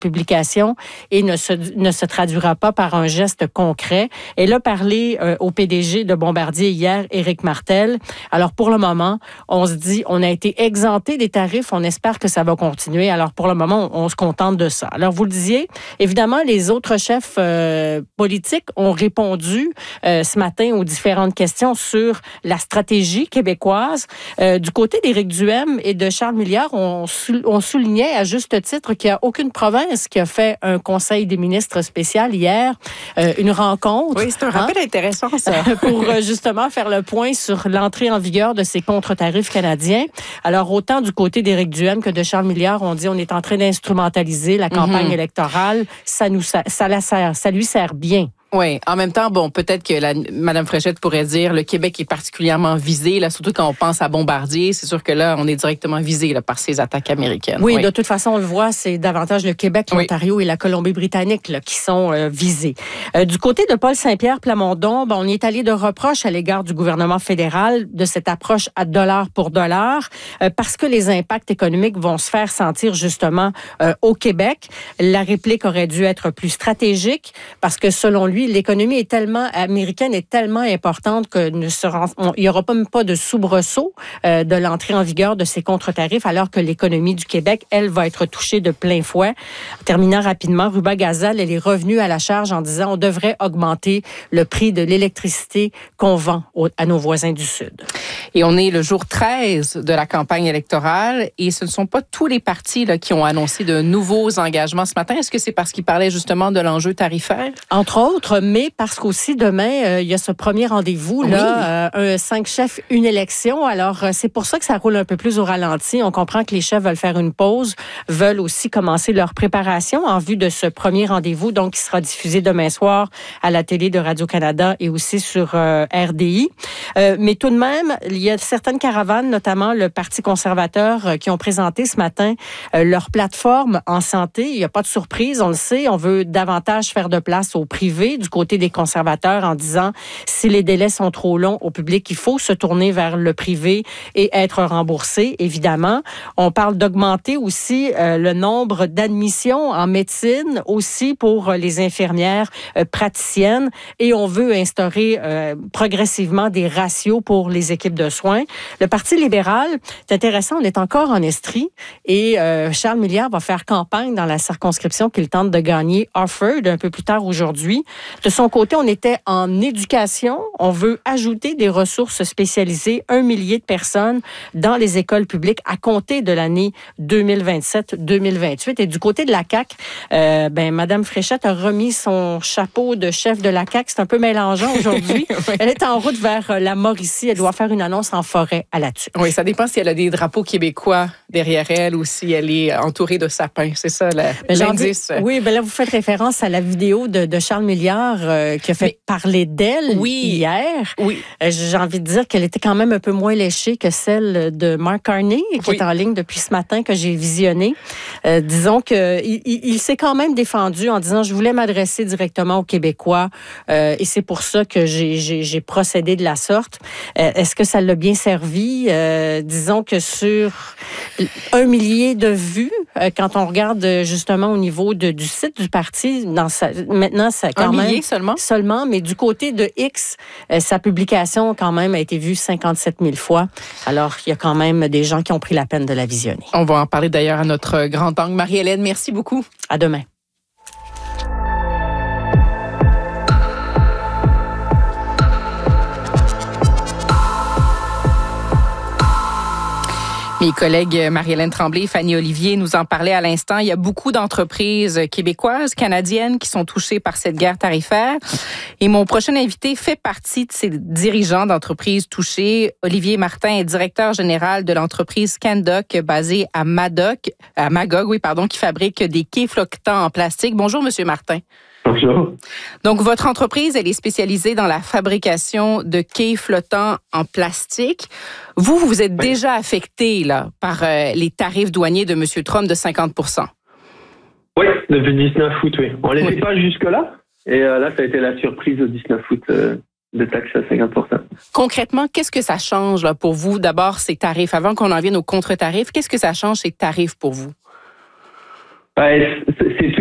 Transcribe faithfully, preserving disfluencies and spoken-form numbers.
publication et ne se, ne se traduira pas par un geste concret. Elle a parlé euh, au P D G de Bombardier hier, Éric Martel. Alors, pour le moment, on se dit, on a été exempté des tarifs. On espère que ça va continuer. Alors, pour le moment, on, on se contente de ça. Alors, vous le disiez, évidemment, les autres chefs euh, politiques ont répondu euh, ce matin aux différentes questions sur la stratégie québécoise. Euh, du côté d'Éric Duhaime et de Charles Milliard, on, sou- on soulignait à juste titre qu'il n'y a aucune province qui a fait un conseil des ministres spécial hier, euh, une rencontre. Oui, c'est un rappel hein, intéressant, ça. Pour euh, justement faire le point sur l'entrée en vigueur de ces contre-tarifs canadiens. Alors, autant du côté d'Éric Duhaime que de Charles Milliard, on dit on est en train d'instrumentaliser la campagne mm-hmm. électorale. Ça, nous, ça, ça, la sert, ça lui sert bien. Oui, en même temps, bon, peut-être que la, Mme Fréchette pourrait dire le Québec est particulièrement visé, là, surtout quand on pense à Bombardier. C'est sûr que là, on est directement visé là, par ces attaques américaines. Oui, oui, de toute façon, on le voit, c'est davantage le Québec, l'Ontario oui. et la Colombie-Britannique là, qui sont euh, visés. Euh, du côté de Paul Saint-Pierre Plamondon, bon, on y est allé de reproches à l'égard du gouvernement fédéral de cette approche à dollar pour dollar, euh, parce que les impacts économiques vont se faire sentir justement euh, au Québec. La réplique aurait dû être plus stratégique, parce que selon lui, l'économie est tellement américaine est tellement importante que ne sera, on, il n'y aura pas même pas de soubresaut euh, de l'entrée en vigueur de ces contre-tarifs, alors que l'économie du Québec, elle, va être touchée de plein fouet. Terminant rapidement, Ruba Gazal, elle est revenue à la charge en disant on devrait augmenter le prix de l'électricité qu'on vend au, à nos voisins du Sud. Et on est le jour treize de la campagne électorale et ce ne sont pas tous les partis là, qui ont annoncé de nouveaux engagements ce matin. Est-ce que c'est parce qu'ils parlaient justement de l'enjeu tarifaire? Entre autres, mais parce qu'aussi demain, euh, il y a ce premier rendez-vous, là, oui. euh, un cinq chefs, une élection. Alors, euh, c'est pour ça que ça roule un peu plus au ralenti. On comprend que les chefs veulent faire une pause, veulent aussi commencer leur préparation en vue de ce premier rendez-vous, donc qui sera diffusé demain soir à la télé de Radio-Canada et aussi sur euh, R D I. Euh, mais tout de même, il y a certaines caravanes, notamment le Parti conservateur, euh, qui ont présenté ce matin euh, leur plateforme en santé. Il n'y a pas de surprise, on le sait. On veut davantage faire de place au privé du côté des conservateurs en disant si les délais sont trop longs au public, il faut se tourner vers le privé et être remboursé, évidemment. On parle d'augmenter aussi euh, le nombre d'admissions en médecine, aussi pour les infirmières euh, praticiennes, et on veut instaurer euh, progressivement des ratios pour les équipes de soins. Le Parti libéral, c'est intéressant, on est encore en Estrie, et euh, Charles Milliard va faire campagne dans la circonscription qu'il tente de gagner, Harford, un peu plus tard aujourd'hui. De son côté, on était en éducation. On veut ajouter des ressources spécialisées, un millier de personnes dans les écoles publiques à compter de l'année deux mille vingt-sept deux mille vingt-huit. Et du côté de la C A Q, euh, ben, Mme Fréchette a remis son chapeau de chef de la C A Q. C'est un peu mélangeant aujourd'hui. Oui. Elle est en route vers la Mauricie. Elle doit faire une annonce en forêt à là-dessus. Oui, ça dépend si elle a des drapeaux québécois derrière elle ou si elle est entourée de sapins. C'est ça la, l'indice. Oui, ben là, vous faites référence à la vidéo de, de Charles Milliard euh, qui a fait Mais, parler d'elle oui, hier. Oui. Euh, j'ai envie de dire qu'elle était quand même un peu moins léchée que celle de Mark Carney, qui oui. est en ligne depuis ce matin, que j'ai visionné. Euh, disons qu'il il, il s'est quand même défendu en disant « Je voulais m'adresser directement aux Québécois euh, et c'est pour ça que j'ai, j'ai, j'ai procédé de la sorte. Euh, » Est-ce que ça l'a bien servi? Euh, disons que sur un millier de vues, euh, quand on regarde justement au niveau de, du site du parti, dans sa, maintenant, ça quand un même... millier seulement? Seulement, mais du côté de X, euh, sa publication quand même a été vue cinquante-sept mille fois. Alors, il y a quand même des gens qui ont pris la peine de la visionner. On va en parler d'ailleurs à notre grand angle. Marie-Hélène, merci beaucoup. À demain. Mes collègues Marie-Hélène Tremblay et Fanny Olivier nous en parlaient à l'instant. Il y a beaucoup d'entreprises québécoises, canadiennes qui sont touchées par cette guerre tarifaire. Et mon prochain invité fait partie de ces dirigeants d'entreprises touchées. Olivier Martin est directeur général de l'entreprise Candoc basée à Madoc, à Magog, oui, pardon, qui fabrique des quais flottants en plastique. Bonjour, Monsieur Martin. Bonjour. Donc, votre entreprise, elle est spécialisée dans la fabrication de quais flottants en plastique. Vous, vous vous êtes oui. déjà affecté là, par euh, les tarifs douaniers de M. Trump de cinquante pour cent. Oui, depuis le dix-neuf août, oui. On n'était oui. pas jusque-là. Et euh, là, ça a été la surprise au dix-neuf août euh, de taxes à cinquante pour cent. Concrètement, qu'est-ce que ça change là, pour vous? D'abord, ces tarifs. Avant qu'on en vienne aux contre-tarifs, qu'est-ce que ça change, ces tarifs pour vous? Ouais, c'est